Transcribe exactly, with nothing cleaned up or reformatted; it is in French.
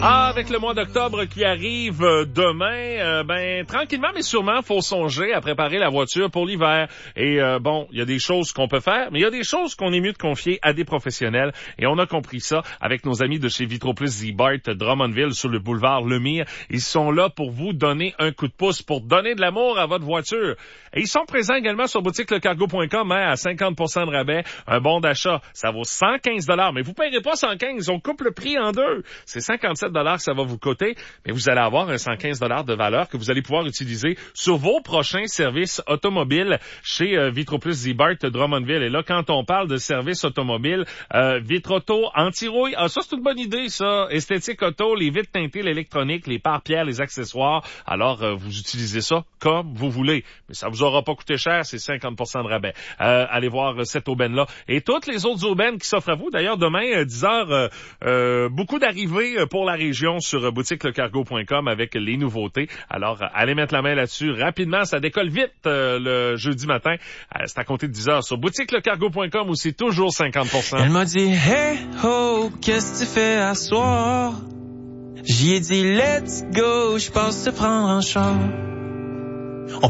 Ah, avec le mois d'octobre qui arrive euh, demain, euh, ben tranquillement mais sûrement, faut songer à préparer la voiture pour l'hiver. Et euh, bon, il y a des choses qu'on peut faire, mais il y a des choses qu'on est mieux de confier à des professionnels. Et on a compris ça avec nos amis de chez Vitroplus Z-Bart Drummondville sur le boulevard Lemire. Ils sont là pour vous donner un coup de pouce, pour donner de l'amour à votre voiture. Et ils sont présents également sur boutique le cargo point com hein, à cinquante pour cent de rabais. Un bon d'achat, ça vaut cent quinze dollars, mais vous ne paierez pas cent quinze, on coupe le prix en deux. C'est cinquante-sept dollars que ça va vous coûter, mais vous allez avoir un cent quinze dollars de valeur que vous allez pouvoir utiliser sur vos prochains services automobiles chez euh, Vitroplus Z-Bart Drummondville. Et là, quand on parle de services automobiles, euh, vitre auto, anti-rouille, ah ça c'est une bonne idée ça, esthétique auto, les vitres teintées, l'électronique, les pare-pierres, les accessoires. Alors, euh, vous utilisez ça comme vous voulez, mais ça vous aura pas coûté cher, c'est cinquante pour cent de rabais. Euh, allez voir euh, cette aubaine-là. Et toutes les autres aubaines qui s'offrent à vous, d'ailleurs, demain, euh, dix heures, euh, euh, beaucoup d'arrivées pour la région sur boutique le cargo point com avec les nouveautés. Alors, allez mettre la main là-dessus rapidement. Ça décolle vite euh, le jeudi matin. Euh, c'est à compter de dix heures sur boutique le cargo point com où c'est toujours cinquante pour cent. Elle m'a dit, hey ho, qu'est-ce que tu fais à soir? J'y ai dit, let's go, je pense te prendre en char.